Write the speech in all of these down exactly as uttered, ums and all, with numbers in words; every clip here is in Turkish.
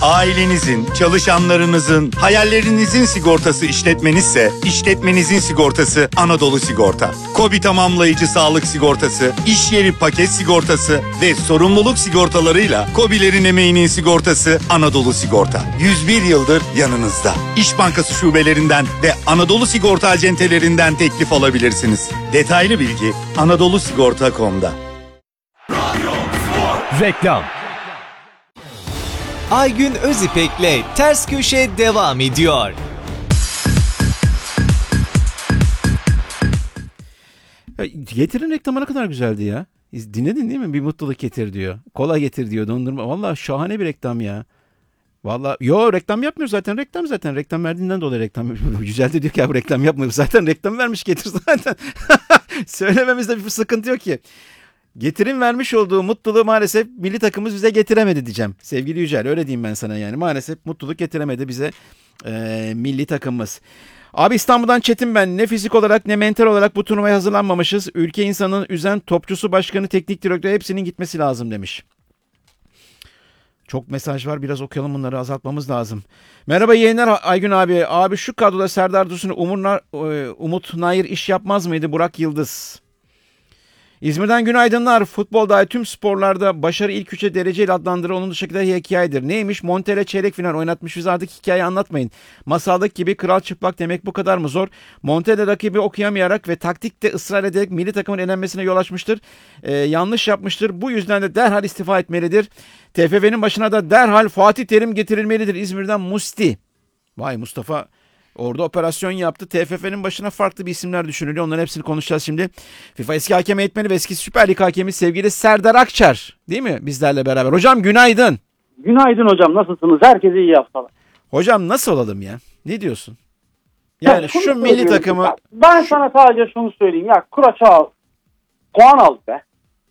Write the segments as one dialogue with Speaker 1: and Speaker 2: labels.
Speaker 1: Ailenizin, çalışanlarınızın, hayallerinizin sigortası işletmenizse, işletmenizin sigortası Anadolu Sigorta. KOBİ tamamlayıcı sağlık sigortası, iş yeri paket sigortası ve sorumluluk sigortalarıyla KOBİ'lerin emeğinin sigortası Anadolu Sigorta. yüz bir yıldır yanınızda. İş Bankası şubelerinden ve Anadolu Sigorta acentelerinden teklif alabilirsiniz. Detaylı bilgi anadolu sigorta nokta com'da.
Speaker 2: Reklam.
Speaker 3: Aygün Özipek'le Ters Köşe devam ediyor.
Speaker 4: Ya, Getir'in reklamı ne kadar güzeldi ya. Dinledin değil mi? Bir mutluluk getir diyor. Kola getir diyor. Dondurma. Vallahi şahane bir reklam ya. Vallahi yo reklam yapmıyor zaten. Reklam zaten. Reklam verdiğinden dolayı reklam yapıyor. Güzel de diyor ki ya bu reklam yapmıyor. Zaten reklam vermiş Getir zaten. Söylememizde bir sıkıntı yok ki. Getir'in vermiş olduğu mutluluğu maalesef milli takımımız bize getiremedi diyeceğim. Sevgili Yücel öyle diyeyim ben sana yani. Maalesef mutluluk getiremedi bize e, milli takımımız. Abi İstanbul'dan Çetin ben. Ne fizik olarak ne mental olarak bu turnuvaya hazırlanmamışız. Ülke insanın üzen topçusu, başkanı, teknik direktörü hepsinin gitmesi lazım demiş. Çok mesaj var, biraz okuyalım, bunları azaltmamız lazım. Merhaba yayınlar Aygün abi. Abi şu kadroda Serdar Dursun, Umur, Umut Nayır iş yapmaz mıydı? Burak Yıldız. İzmir'den günaydınlar. Futbol dahil tüm sporlarda başarı ilk üçe dereceyle adlandırılır. Onun dışındakiler hikayedir. Neymiş? Montella çeyrek final oynatmış. Biz artık hikaye anlatmayın. Masaldaki gibi kral çıplak demek bu kadar mı zor? Montella rakibi okuyamayarak ve taktikte ısrar ederek milli takımın elenmesine yol açmıştır. Ee, yanlış yapmıştır. Bu yüzden de derhal istifa etmelidir. T F F'nin başına da derhal Fatih Terim getirilmelidir. İzmir'den Musti. Vay Mustafa. Orada operasyon yaptı. T F F'nin başına farklı bir isimler düşünülüyor. Onların hepsini konuşacağız şimdi. FIFA eski hakem eğitmeni ve eski Süper Lig hakemi sevgili Serdar Akçar. Değil mi? Bizlerle beraber. Hocam günaydın.
Speaker 5: Günaydın hocam. Nasılsınız? Herkese iyi haftalar.
Speaker 4: Hocam nasıl olalım ya? Ne diyorsun? Yani
Speaker 5: ya
Speaker 4: şu milli takımı...
Speaker 5: Ya, ben sana sadece şunu söyleyeyim. Ya Kuraç'a al. Puan al be.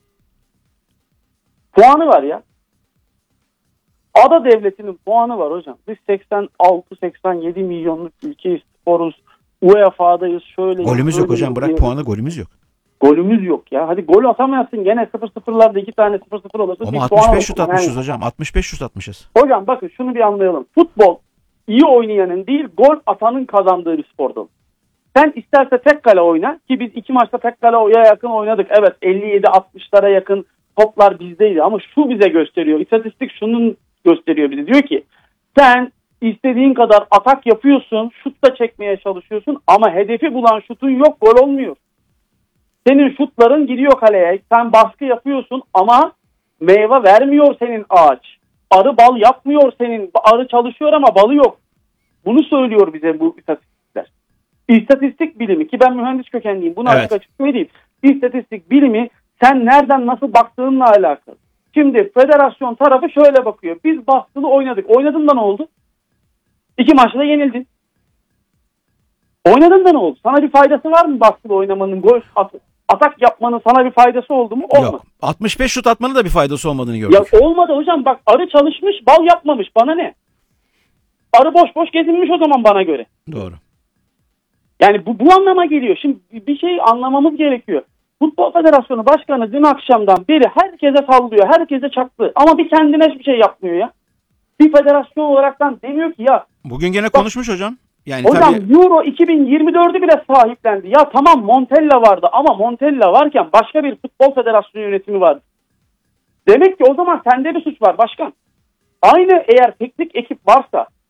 Speaker 5: Puanı var ya. Ada devletinin puanı var hocam. Biz seksen altı seksen yedi milyonluk ülkeyiz, sporuz. U E F A'dayız şöyle.
Speaker 4: Golümüz yok hocam, bırak puanı, golümüz yok.
Speaker 5: Golümüz yok ya. Hadi gol atamazsın gene sıfır sıfırlarda iki tane sıfır sıfır olursa.
Speaker 4: Ama altmış beş şut atmışız yani. Hocam. altmış beş şut atmışız.
Speaker 5: Hocam bakın şunu bir anlayalım. Futbol iyi oynayanın değil gol atanın kazandığı bir spordur. Sen isterse tek kale oyna ki biz iki maçta tek kaleye yakın oynadık. Evet elli yedi altmışlara yakın toplar bizdeydi ama şu bize gösteriyor. İstatistik şunun gösteriyor bize. Diyor ki sen istediğin kadar atak yapıyorsun, şut da çekmeye çalışıyorsun ama hedefi bulan şutun yok, gol olmuyor. Senin şutların gidiyor kaleye, sen baskı yapıyorsun ama meyve vermiyor senin ağaç. Arı bal yapmıyor senin, arı çalışıyor ama balı yok. Bunu söylüyor bize bu istatistikler. İstatistik bilimi ki ben mühendis kökenliyim, bunu
Speaker 4: evet.
Speaker 5: açık açık söyleyeyim. İstatistik bilimi sen nereden nasıl baktığınla alakalı. Şimdi federasyon tarafı şöyle bakıyor. Biz baskılı oynadık. Oynadın da ne oldu? İki maçta da yenildin. Oynadın da ne oldu? Sana bir faydası var mı baskılı oynamanın, gol at- atak yapmanın sana bir faydası oldu mu? Olmadı.
Speaker 4: Yok. altmış beş şut atmanın da bir faydası olmadığını gördük.
Speaker 5: Ya olmadı hocam, bak arı çalışmış, bal yapmamış. Bana ne? Arı boş boş gezinmiş o zaman bana göre.
Speaker 4: Doğru.
Speaker 5: Yani bu, bu anlama geliyor. Şimdi bir şey anlamamız gerekiyor. Futbol Federasyonu Başkanı dün akşamdan beri herkese sallıyor, herkese çaktı. Ama bir kendine hiçbir şey yapmıyor ya. Bir federasyon olaraktan demiyor ki ya.
Speaker 4: Bugün gene konuşmuş bak, hocam. Yani
Speaker 5: hocam
Speaker 4: tabii...
Speaker 5: Euro iki bin yirmi dördü bile sahiplendi. Ya tamam Montella vardı ama Montella varken başka bir futbol federasyonu yönetimi vardı. Demek ki o zaman sende bir suç var başkan. Aynı eğer teknik ekip varsa,